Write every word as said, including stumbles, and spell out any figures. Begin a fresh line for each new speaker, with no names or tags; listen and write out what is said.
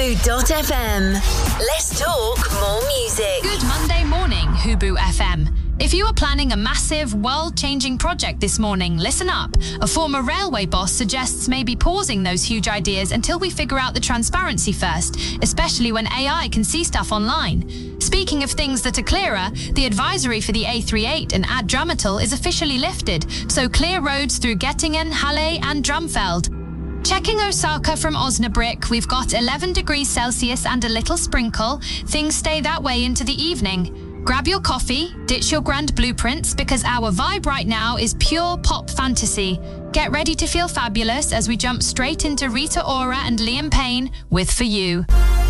Hubu dot f m. Let's talk more music.
Good Monday morning, Hubu F M. If you are planning a massive, world-changing project this morning, listen up. A former railway boss suggests maybe pausing those huge ideas until we figure out the transparency first, especially when A I can see stuff online. Speaking of things that are clearer, the advisory for the A thirty-eight and Ad Drummetal is officially lifted, so clear roads through Göttingen, Halle and Drumfeld. Checking Osaka from Osnabrück, we've got eleven degrees Celsius and a little sprinkle. Things stay that way into the evening. Grab your coffee, ditch your grand blueprints, because our vibe right now is pure pop fantasy. Get ready to feel fabulous as we jump straight into Rita Ora and Liam Payne with For You.